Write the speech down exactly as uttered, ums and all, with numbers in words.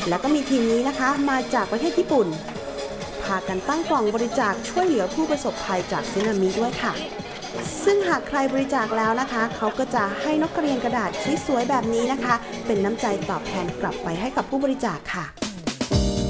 แล้วก็มีทีมนี้นะคะมาจากประเทศญี่ปุ่นพากันตั้งกล่องบริจาคช่วยเหลือผู้ประสบภัยจากสึนามิด้วยค่ะซึ่งหากใครบริจาคแล้วนะคะเขาก็จะให้นกกระเรียนกระดาษสวยๆแบบนี้นะคะเป็นน้ำใจตอบแทนกลับไปให้กับผู้บริจาคค่ะ